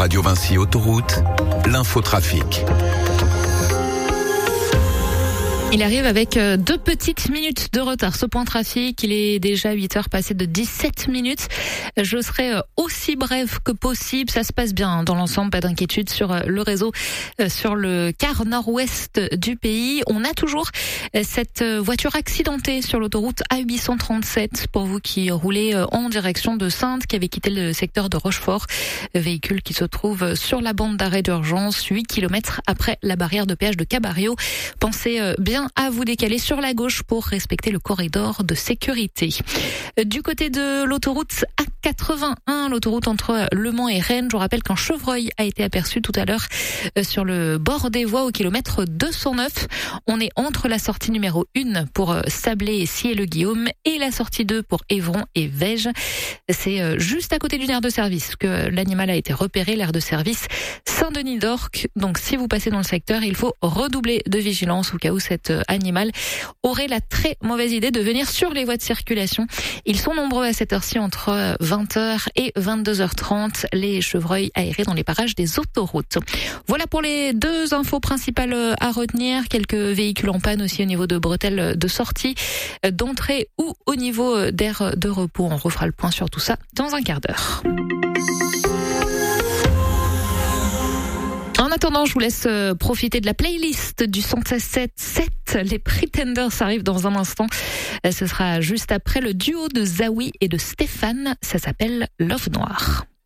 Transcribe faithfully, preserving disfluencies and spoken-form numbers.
Radio Vinci Autoroute, l'infotrafic. Il arrive avec deux petites minutes de retard. Ce point trafic, il est déjà huit heures passées de dix-sept minutes. Je serai aussi bref que possible. Ça se passe bien dans l'ensemble, pas d'inquiétude sur le réseau, sur le quart nord-ouest du pays. On a toujours cette voiture accidentée sur l'autoroute A huit cent trente-sept pour vous qui roulez en direction de Saintes, qui avait quitté le secteur de Rochefort. Véhicule qui se trouve sur la bande d'arrêt d'urgence, huit kilomètres après la barrière de péage de Cabario. Pensez bien à vous décaler sur la gauche pour respecter le corridor de sécurité. Du côté de l'autoroute A quatre-vingt-un, l'autoroute entre Le Mans et Rennes, je vous rappelle qu'un chevreuil a été aperçu tout à l'heure sur le bord des voies au kilomètre deux cent neuf. On est entre la sortie numéro un pour Sablé et Ciel-le-Guillaume et la sortie deux pour Évron et Vège. C'est juste à côté d'une aire de service que l'animal a été repéré, l'aire de service Saint-Denis d'Orques. Donc si vous passez dans le secteur, il faut redoubler de vigilance au cas où cet animal aurait la très mauvaise idée de venir sur les voies de circulation. Ils sont nombreux à cette heure-ci entre vingt heures et vingt-deux heures trente, les chevreuils aérés dans les parages des autoroutes. Voilà pour les deux infos principales à retenir. Quelques véhicules en panne aussi au niveau de bretelles de sortie, d'entrée ou au niveau d'aires de repos. On refera le point sur tout ça dans un quart d'heure. En attendant, je vous laisse profiter de la playlist du cent sept sept. Les Pretenders arrivent dans un instant. Ce sera juste après le duo de Zawi et de Stéphane. Ça s'appelle Love Noir.